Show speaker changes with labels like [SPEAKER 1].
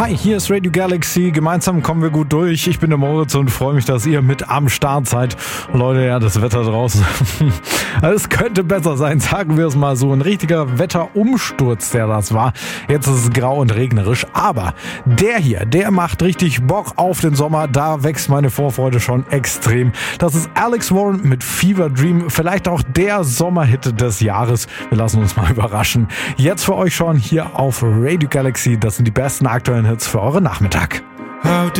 [SPEAKER 1] Hi, hier ist Radio Galaxy. Gemeinsam kommen wir gut durch. Ich bin der Moritz und freue mich, dass ihr mit am Start seid. Leute, ja, das Wetter draußen, es könnte besser sein, sagen wir es mal so. Ein richtiger Wetterumsturz, der das war. Jetzt ist es grau und regnerisch. Aber der hier, der macht richtig Bock auf den Sommer. Da wächst meine Vorfreude schon extrem. Das ist Alex Warren mit Fever Dream. Vielleicht auch der Sommerhit des Jahres. Wir lassen uns mal überraschen. Jetzt für euch schon hier auf Radio Galaxy. Das sind die besten aktuellen Hits für euren Nachmittag.